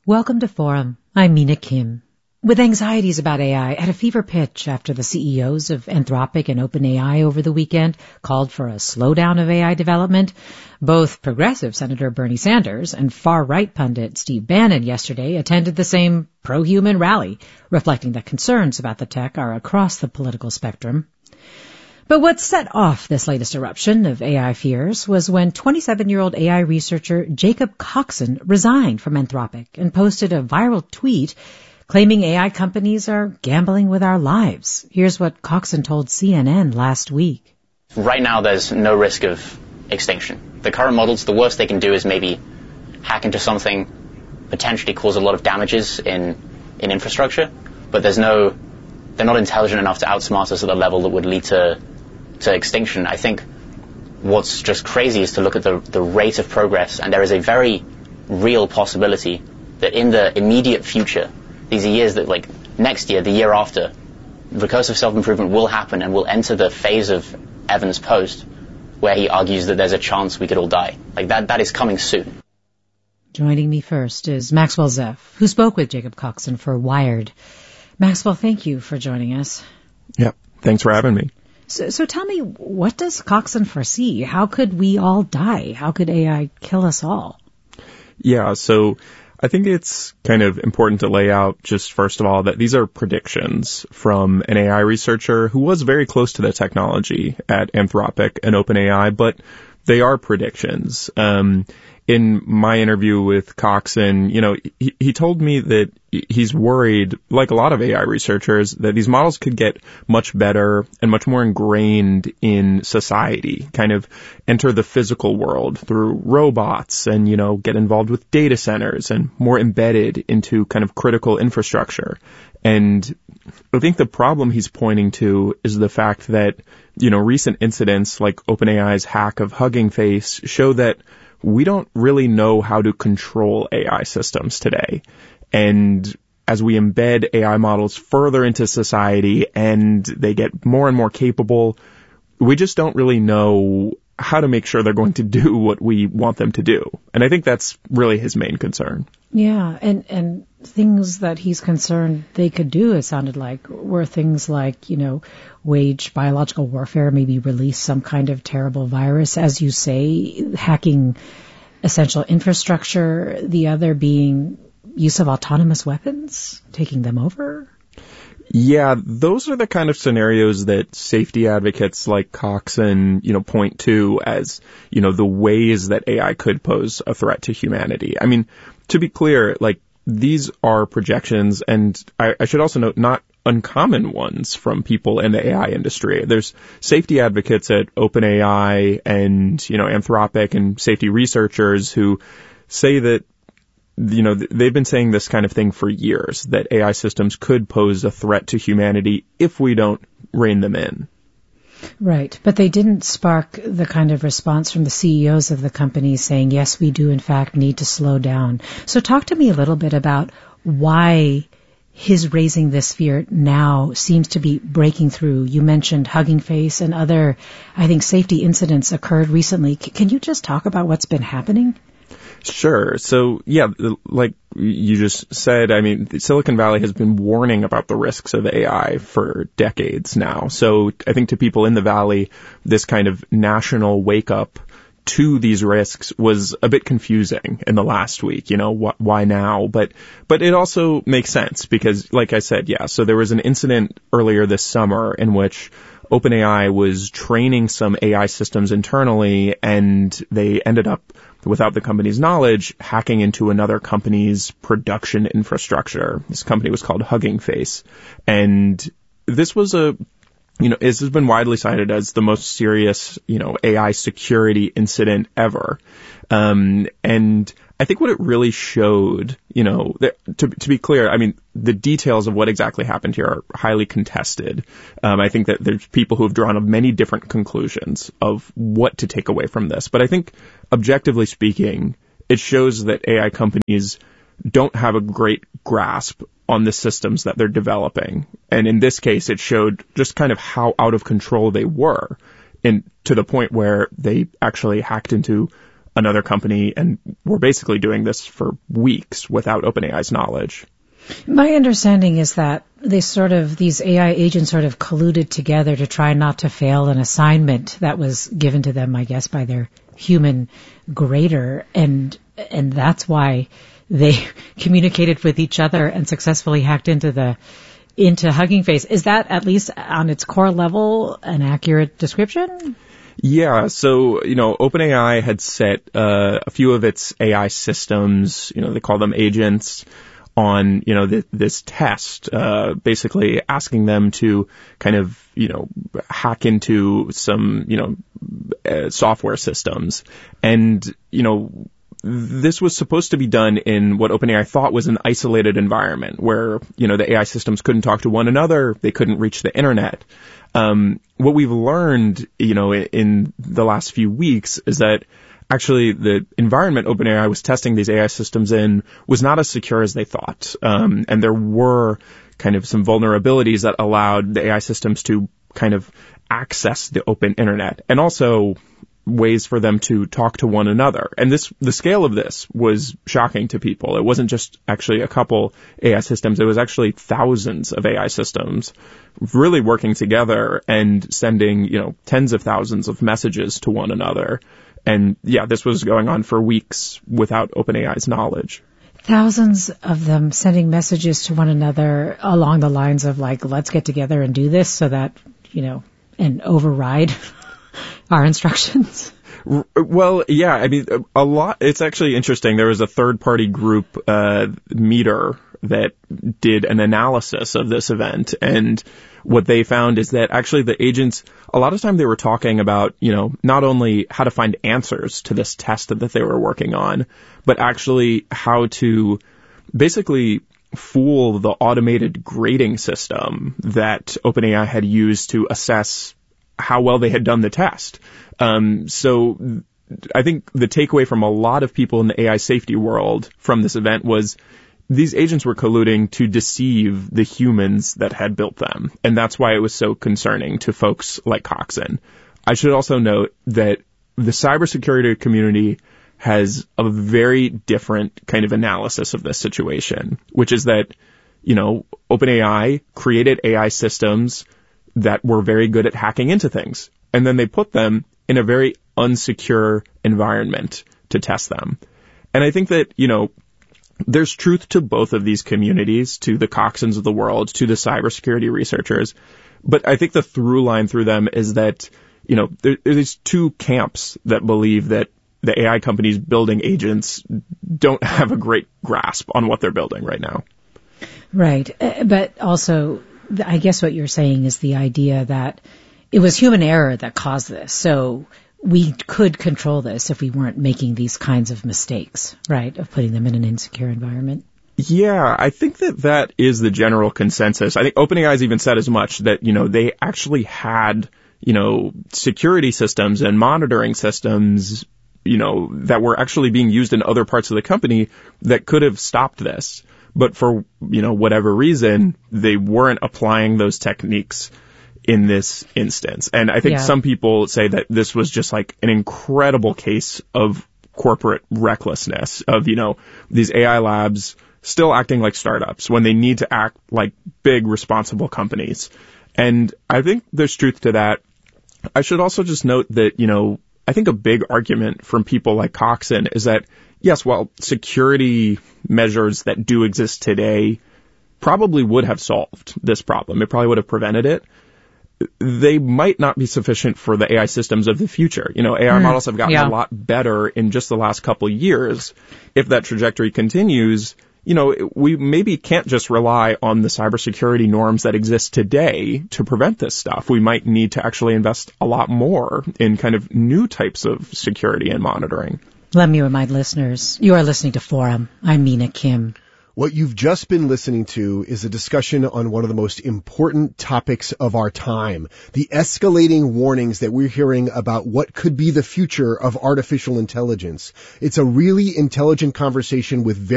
Welcome to Forum. I'm Mina Kim. With anxieties about AI at a fever pitch after the CEOs of Anthropic and OpenAI over the weekend called for a slowdown of AI development, both progressive Senator Bernie Sanders and far-right pundit Steve Bannon yesterday attended the same pro-human rally, reflecting that concerns about the tech are across the political spectrum. But what set off this latest eruption of AI fears was when 27-year-old AI researcher Jacob Coxon resigned from Anthropic and posted a viral tweet claiming AI companies are gambling with our lives. Here's what Coxon told CNN last week. Right now, there's no risk of extinction. The current models, the worst they can do is maybe hack into something, potentially cause a lot of damages in infrastructure, but they're not intelligent enough to outsmart us at a level that would lead to extinction. I think what's just crazy is to look at the rate of progress, and there is a very real possibility that in the immediate future, these are years that, like next year, the year after, recursive self-improvement will happen and we'll enter the phase of Evans' post where he argues that there's a chance we could all die. Like that is coming soon. Joining me first is Maxwell Zeff, who spoke with Jacob Coxon for Wired. Maxwell, thank you for joining us. Yeah, thanks for having me. So tell me, what does Coxon foresee? How could we all die? How could AI kill us all? Yeah, so I think it's kind of important to lay out just first of all that these are predictions from an AI researcher who was very close to the technology at Anthropic and OpenAI, but they are predictions. In my interview with Coxon, he told me that he's worried, like a lot of AI researchers, that these models could get much better and much more ingrained in society, kind of enter the physical world through robots and, get involved with data centers and more embedded into kind of critical infrastructure. And I think the problem he's pointing to is the fact that, recent incidents like OpenAI's hack of Hugging Face show that we don't really know how to control AI systems today. And as we embed AI models further into society and they get more and more capable, we just don't really know how to make sure they're going to do what we want them to do. And I think that's really his main concern. Yeah, and things that he's concerned they could do, it sounded like, were things like, wage biological warfare, maybe release some kind of terrible virus, as you say, hacking essential infrastructure, the other being use of autonomous weapons, taking them over. Yeah, those are the kind of scenarios that safety advocates like Coxon, point to as, the ways that AI could pose a threat to humanity. I mean, to be clear, these are projections, and I should also note not uncommon ones from people in the AI industry. There's safety advocates at OpenAI and, Anthropic and safety researchers who say that they've been saying this kind of thing for years, that AI systems could pose a threat to humanity if we don't rein them in. Right. But they didn't spark the kind of response from the CEOs of the companies saying, yes, we do in fact need to slow down. So talk to me a little bit about why his raising this fear now seems to be breaking through. You mentioned Hugging Face and other, I think, safety incidents occurred recently. Can you just talk about what's been happening? Sure. So, yeah, like you just said, I mean, Silicon Valley has been warning about the risks of AI for decades now. So I think to people in the Valley, this kind of national wake up to these risks was a bit confusing in the last week. Why now? But it also makes sense because, like I said, yeah, so there was an incident earlier this summer in which OpenAI was training some AI systems internally, and they ended up, without the company's knowledge, hacking into another company's production infrastructure. This company was called Hugging Face. And this was this has been widely cited as the most serious, AI security incident ever. And I think what it really showed, to be clear, I mean, the details of what exactly happened here are highly contested. I think that there's people who have drawn many different conclusions of what to take away from this. But I think, objectively speaking, it shows that AI companies don't have a great grasp on the systems that they're developing. And in this case, it showed just kind of how out of control they were, to the point where they actually hacked into another company, and were basically doing this for weeks without OpenAI's knowledge. My understanding is that these AI agents sort of colluded together to try not to fail an assignment that was given to them, I guess, by their human grader, and that's why they communicated with each other and successfully hacked into Hugging Face. Is that, at least on its core level, an accurate description? Yeah, so, OpenAI had set a few of its AI systems, they call them agents, on, this test, basically asking them to kind of, hack into some, software systems. And, this was supposed to be done in what OpenAI thought was an isolated environment where, the AI systems couldn't talk to one another, they couldn't reach the internet. What we've learned, in the last few weeks is that actually the environment OpenAI was testing these AI systems in was not as secure as they thought. And there were kind of some vulnerabilities that allowed the AI systems to kind of access the open internet, and also ways for them to talk to one another. And the scale of this was shocking to people. It wasn't just actually a couple AI systems. It was actually thousands of AI systems really working together and sending, tens of thousands of messages to one another. And yeah, this was going on for weeks without OpenAI's knowledge. Thousands of them sending messages to one another along the lines of like, let's get together and do this so that, and override our instructions. Well, yeah, I mean, a lot. It's actually interesting. There was a third-party group, Meter, that did an analysis of this event, and what they found is that actually the agents, a lot of time they were talking about, not only how to find answers to this test that they were working on, but actually how to basically fool the automated grading system that OpenAI had used to assess how well they had done the test. So I think the takeaway from a lot of people in the AI safety world from this event was these agents were colluding to deceive the humans that had built them. And that's why it was so concerning to folks like Coxon. I should also note that the cybersecurity community has a very different kind of analysis of this situation, which is that, OpenAI created AI systems that were very good at hacking into things. And then they put them in a very unsecure environment to test them. And I think that, there's truth to both of these communities, to the Coxons of the world, to the cybersecurity researchers. But I think the through line through them is that, there's two camps that believe that the AI companies building agents don't have a great grasp on what they're building right now. Right. But also, I guess what you're saying is the idea that it was human error that caused this. So we could control this if we weren't making these kinds of mistakes, right, of putting them in an insecure environment. Yeah, I think that is the general consensus. I think OpenAI's even said as much that, they actually had, security systems and monitoring systems, that were actually being used in other parts of the company that could have stopped this. But for, whatever reason, they weren't applying those techniques in this instance. And I think some people say that this was just like an incredible case of corporate recklessness of, these AI labs still acting like startups when they need to act like big responsible companies. And I think there's truth to that. I should also just note that, I think a big argument from people like Coxon is that, yes, while security measures that do exist today probably would have solved this problem, it probably would have prevented it, they might not be sufficient for the AI systems of the future. AI models have gotten a lot better in just the last couple of years. If that trajectory continues, we maybe can't just rely on the cybersecurity norms that exist today to prevent this stuff. We might need to actually invest a lot more in kind of new types of security and monitoring. Let me remind listeners, you are listening to Forum. I'm Mina Kim. What you've just been listening to is a discussion on one of the most important topics of our time, the escalating warnings that we're hearing about what could be the future of artificial intelligence. It's a really intelligent conversation with very